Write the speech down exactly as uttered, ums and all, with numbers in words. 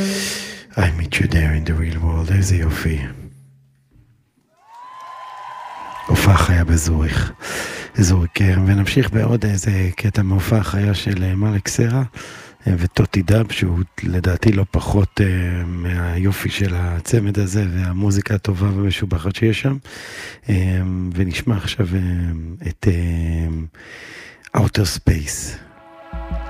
I meet you there in the real world, איזה יופי. הופעה חיה בזוריך. זוריק, ונמשיך בעוד איזה קטע מהופעה חיה של מלק סרה וטוטי דאב, שהוא לדעתי לא פחות uh, מהיופי של הצמד הזה והמוזיקה הטובה ומשובחת שיש שם. Um, ונשמע עכשיו uh, את uh, Outer Space.